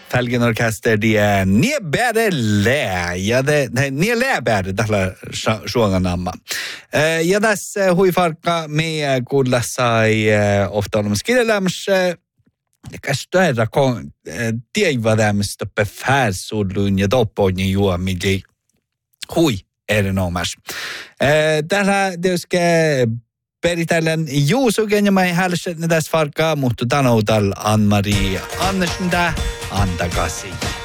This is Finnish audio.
Fälgenorkester, de är Nieberelä, ja ne läbär tällä suonganamma. Ja tässä huifarkka me kuulla sai ofta olemassa kirjelämässä, kästöärä kun tiedävädämistä befärsudluun ja toppoin juomille hui erinomas. Täällä tietysti peritellen Juusuken ja mä hälset ne tässä farkkaa, mutta tänään Ann-Marie Andersen antakasi.